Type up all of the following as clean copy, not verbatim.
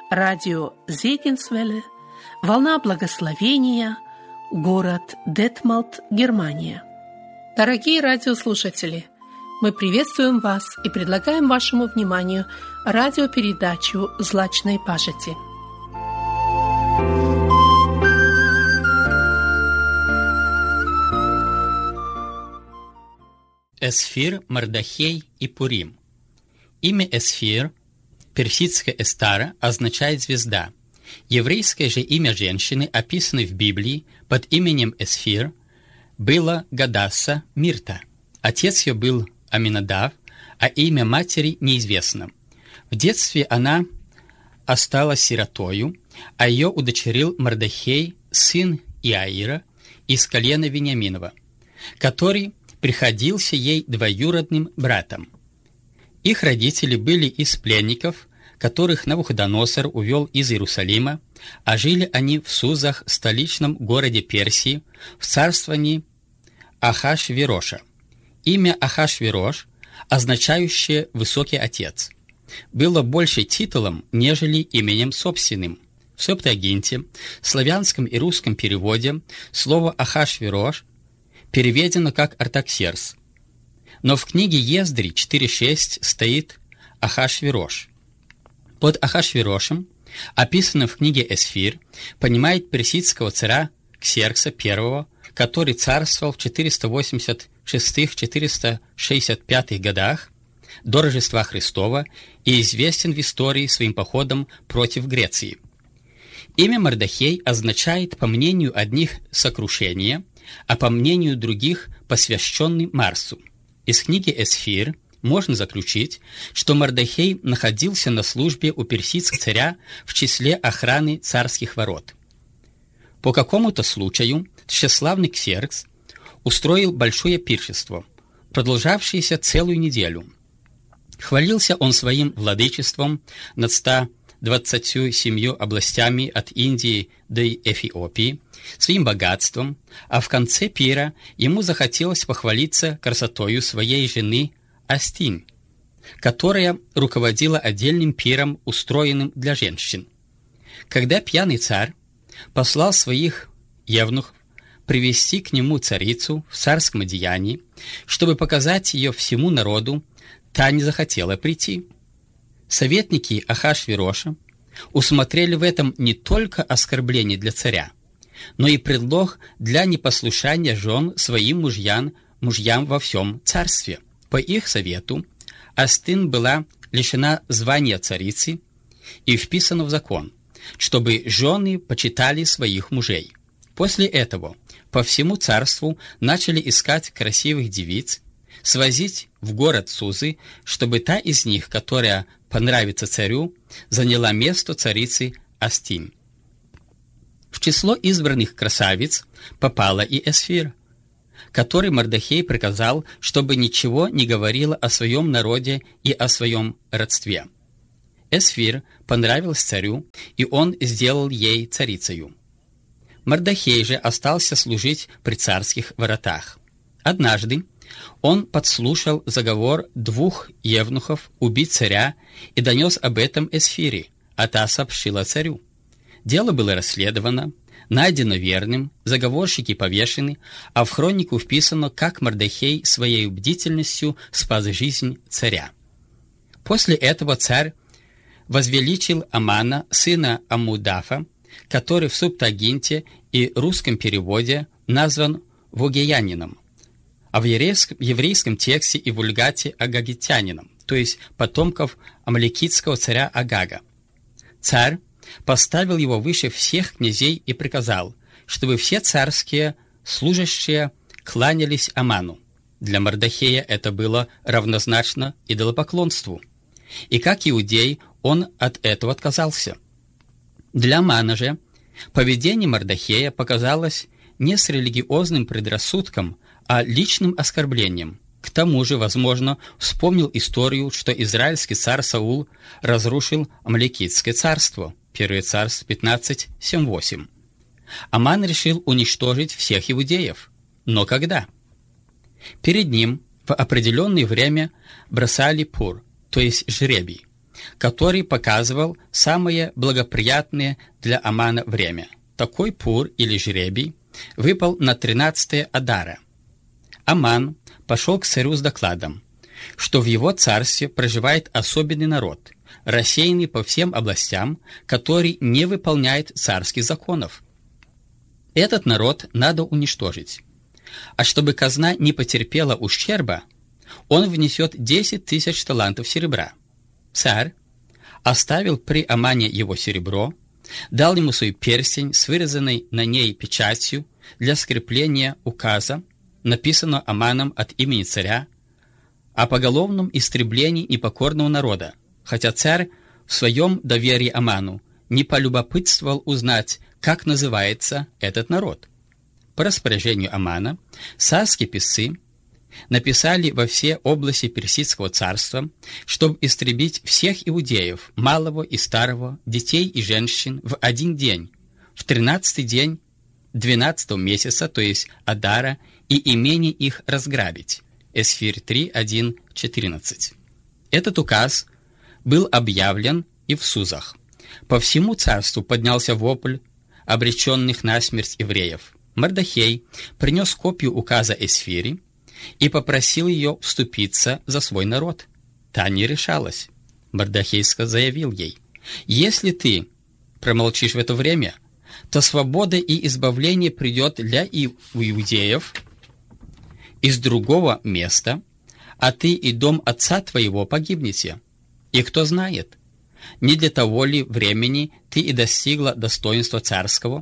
радио Зегенсвелле, «Волна благословения», город Детмолд, Германия. Дорогие радиослушатели, мы приветствуем вас и предлагаем вашему вниманию радиопередачу «Злачной пажити». Эсфир, Мардахей и Пурим. Имя Эсфир, персидское Эстара, означает «звезда». Еврейское же имя женщины, описанное в Библии под именем Эсфир, было Гадасса Мирта. Отец ее был Аминадав, а имя матери неизвестно. В детстве она осталась сиротою, а ее удочерил Мардахей, сын Иаира, из колена Вениаминова, который приходился ей двоюродным братом. Их родители были из пленников, которых Навуходоносор увел из Иерусалима, а жили они в Сузах, столичном городе Персии, в царствовании Ахашвироша. Имя Ахашвирош, означающее «высокий отец», было больше титулом, нежели именем собственным. В Септуагинте, славянском и русском переводе, слово Ахашвирош переведено как Артаксеркс, но в книге Ездри 4.6 стоит Ахашвирош. Под Ахашвирошем, описанным в книге Эсфир, понимает персидского царя Ксеркса I, который царствовал в 486-465 годах до Рождества Христова и известен в истории своим походом против Греции. Имя Мардахей означает, по мнению одних, сокрушение, а по мнению других посвященный Марсу. Из книги Эсфир можно заключить, что Мардахей находился на службе у персидского царя в числе охраны царских ворот. По какому-то случаю тщеславный Ксеркс устроил большое пиршество, продолжавшееся целую неделю. Хвалился он своим владычеством над 127 областями от Индии до Эфиопии, своим богатством, а в конце пира ему захотелось похвалиться красотою своей жены Астин, которая руководила отдельным пиром, устроенным для женщин. Когда пьяный царь послал своих евнухов привести к нему царицу в царском одеянии, чтобы показать ее всему народу, та не захотела прийти. Советники Ахашвироша усмотрели в этом не только оскорбление для царя, но и предлог для непослушания жен своим мужьям во всем царстве. По их совету Астин была лишена звания царицы и вписана в закон, чтобы жены почитали своих мужей. После этого по всему царству начали искать красивых девиц, свозить в город Сузы, чтобы та из них, которая понравится царю, заняла место царицы Астин. В число избранных красавиц попала и Эсфир, который Мардахей приказал, чтобы ничего не говорила о своем народе и о своем родстве. Эсфир понравилась царю, и он сделал ей царицею. Мардахей же остался служить при царских воротах. Однажды он подслушал заговор 2 евнухов убить царя и донес об этом Эсфире, а та сообщила царю. Дело было расследовано, найдено верным, заговорщики повешены, а в хронику вписано, как Мардахей своей бдительностью спас жизнь царя. После этого царь возвеличил Амана, сына Амудафа, который в Септуагинте и русском переводе назван Вогеянином, а в еврейском тексте и вульгате Агагитянином, то есть потомков амалекитского царя Агага. Царь поставил его выше всех князей и приказал, чтобы все царские служащие кланялись Аману. Для Мардахея это было равнозначно идолопоклонству. И как иудей он от этого отказался. Для Амана же поведение Мардахея показалось не с религиозным предрассудком, а личным оскорблением. К тому же, возможно, вспомнил историю, что израильский царь Саул разрушил Амалекитское царство. 1 Царств 15:7-8. Аман решил уничтожить всех иудеев. Но когда? Перед ним в определенное время бросали пур, то есть жребий. который показывал самое благоприятное для Амана время. Такой пур или жребий выпал на 13-е Адара. Аман пошел к царю с докладом, что в его царстве проживает особенный народ, рассеянный по всем областям, который не выполняет царских законов. Этот народ надо уничтожить. А чтобы казна не потерпела ущерба, он внесет 10 тысяч талантов серебра. Царь оставил при Амане его серебро, дал ему свой перстень с вырезанной на ней печатью для скрепления указа, написанного Аманом от имени царя, о поголовном истреблении непокорного народа, хотя царь в своем доверии Аману не полюбопытствовал узнать, как называется этот народ. По распоряжению Амана царские писцы написали во все области Персидского царства, чтобы истребить всех иудеев, малого и старого, детей и женщин в один день, в 13-й день 12-го месяца, то есть Адара, и имение их разграбить. Эсфирь 3, 1, 14. Этот указ был объявлен и в Сузах. По всему царству поднялся вопль обреченных на смерть евреев. Мардохей принес копию указа Эсфири и попросил ее вступиться за свой народ. Та не решалась. Мардохей заявил ей: «Если ты промолчишь в это время, то свобода и избавление придет для иудеев из другого места, а ты и дом отца твоего погибнете. И кто знает, не для того ли времени ты и достигла достоинства царского?»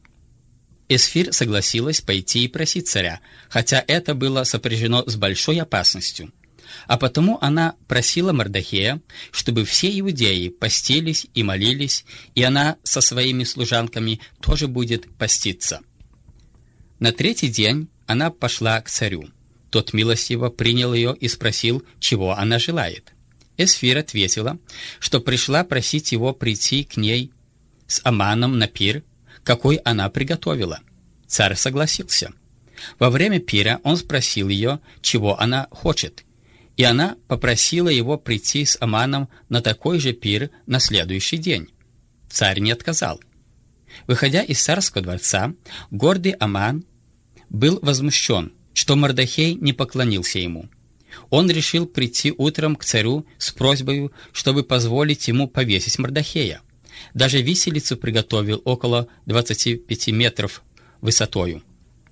Эсфирь согласилась пойти и просить царя, хотя это было сопряжено с большой опасностью. А потому она просила Мардохея, чтобы все иудеи постились и молились, и она со своими служанками тоже будет поститься. На 3-й день она пошла к царю. Тот милостиво принял ее и спросил, чего она желает. Эсфирь ответила, что пришла просить его прийти к ней с Аманом на пир, какой она приготовила. Царь согласился. Во время пира он спросил ее, чего она хочет, и она попросила его прийти с Аманом на такой же пир на следующий день. Царь не отказал. Выходя из царского дворца, гордый Аман был возмущен, что Мардохей не поклонился ему. Он решил прийти утром к царю с просьбой, чтобы позволить ему повесить Мардохея. Даже виселицу приготовил около 25 метров высотою.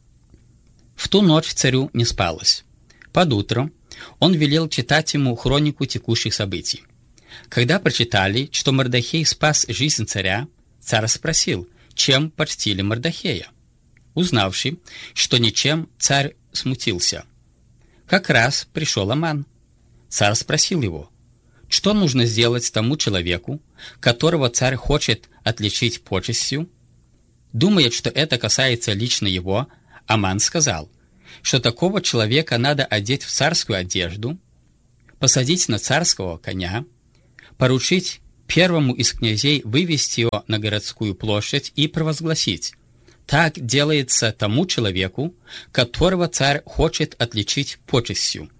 В ту ночь царю не спалось. Под утро он велел читать ему хронику текущих событий. Когда прочитали, что Мардохей спас жизнь царя, царь спросил, чем почтили Мардохея. Узнавший, что ничем, царь смутился. Как раз пришел Аман. Царь спросил его, что нужно сделать тому человеку, которого царь хочет отличить почестью. Думая, что это касается лично его, Аман сказал, что такого человека надо одеть в царскую одежду, посадить на царского коня, поручить первому из князей вывести его на городскую площадь и провозгласить: «Так делается тому человеку, которого царь хочет отличить почестью».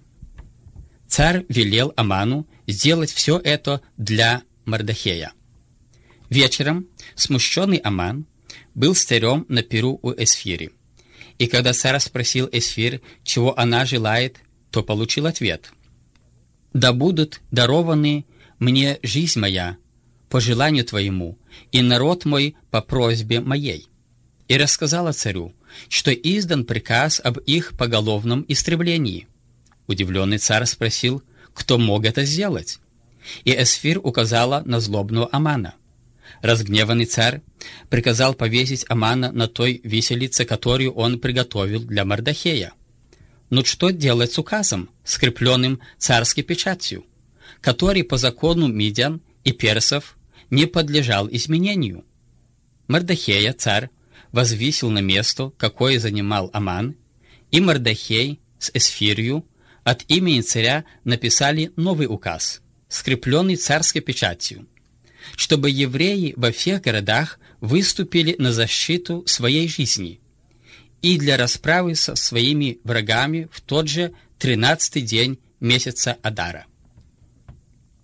Царь велел Аману сделать все это для Мардохея. Вечером смущенный Аман был с царем на пиру у Эсфири. И когда царь спросил Эсфирь, чего она желает, то получил ответ: «Да будут дарованы мне жизнь моя по желанию твоему, и народ мой по просьбе моей». И рассказала царю, что издан приказ об их поголовном истреблении. Удивленный царь спросил, кто мог это сделать. И Эсфирь указала на злобного Амана. Разгневанный царь приказал повесить Амана на той виселице, которую он приготовил для Мардохея. Но что делать с указом, скрепленным царской печатью, который по закону мидян и персов не подлежал изменению? Мардохея царь возвысил на место, какое занимал Аман, и Мардохей с Эсфирью от имени царя написали новый указ, скрепленный царской печатью, чтобы евреи во всех городах выступили на защиту своей жизни и для расправы со своими врагами в тот же 13-й день месяца Адара.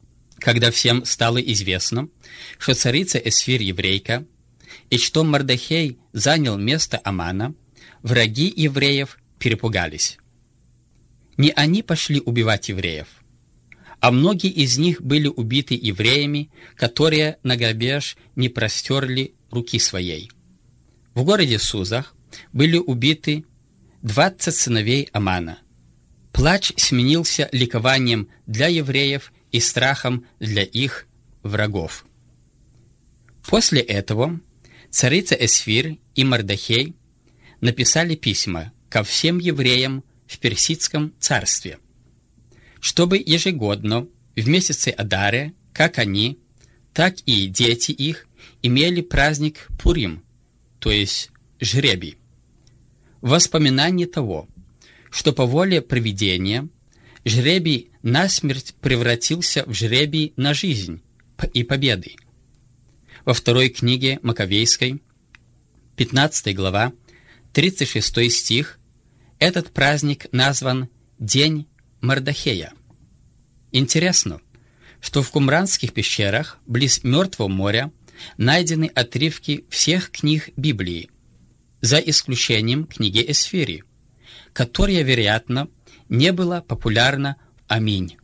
когда всем стало известно, что царица Эсфир еврейка, и что Мардахей занял место Амана, враги евреев перепугались. Не они пошли убивать евреев, а многие из них были убиты евреями, которые на грабеж не простерли руки своей. В городе Сузах были убиты 20 сыновей Амана. Плач сменился ликованием для евреев и страхом для их врагов. После этого царица Эсфир и Мардахей написали письма ко всем евреям в Персидском царстве, чтобы ежегодно в месяце Адаре, как они, так и дети их имели праздник Пурим, то есть жребий, в воспоминании того, что по воле провидения жребий насмерть превратился в жребий на жизнь и победы. Во второй книге Маковейской, 15 глава, 36 стих, этот праздник назван День Мардахея. Интересно, что в Кумранских пещерах близ Мертвого моря найдены отрывки всех книг Библии, за исключением книги Эсфири, которая, вероятно, не была популярна. Аминь.